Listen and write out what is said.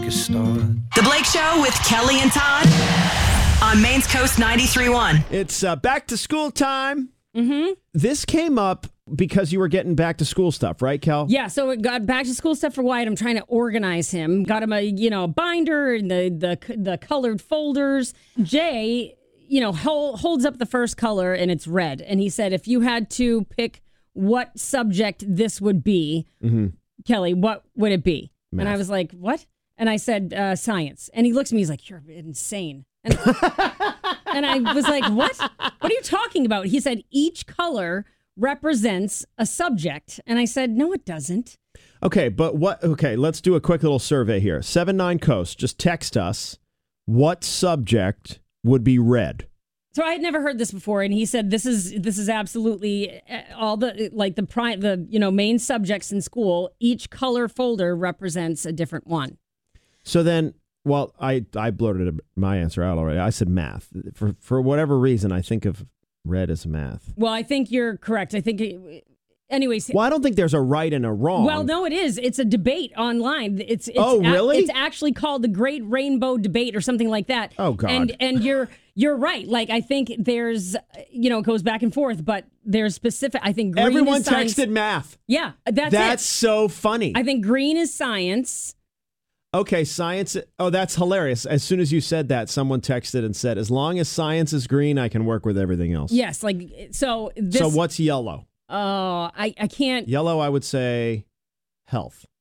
a start. The Blake Show with Kelly and Todd on Maine's Coast 93.1. It's back to school time. Mm-hmm. This came up because you were getting back to school stuff, right, Kel? Yeah, so it got back to school stuff for Wyatt. I'm trying to organize him. Got him a binder and the colored folders. Jay, holds up the first color and it's red. And he said, if you had to pick what subject this would be, Kelly, what would it be? Math. And I was like, what? And I said, science. And he looks at me, he's like, you're insane. And, and I was like, what? What are you talking about? He said, each color represents a subject. And I said, no, it doesn't. Okay, but what? Okay, let's do a quick little survey here. 79 Coast, just text us what subject would be red. So I had never heard this before, and he said this is absolutely all the main subjects in school. Each color folder represents a different one. So then, well, I blurted my answer out already. I said math. For whatever reason, I think of red as math. Well, I think you're correct. I think, anyways. Well, I don't think there's a right and a wrong. Well, no, it is. It's a debate online. It's really? It's actually called the Great Rainbow Debate or something like that. Oh, God. And you're right. Like, I think there's, it goes back and forth, but there's specific. I think green everyone is science. texted math. Yeah, that's it. So funny. I think green is science. Okay, science. Oh, that's hilarious. As soon as you said that, someone texted and said, as long as science is green, I can work with everything else. Yes, so what's yellow? Oh, I can't. Yellow, I would say health.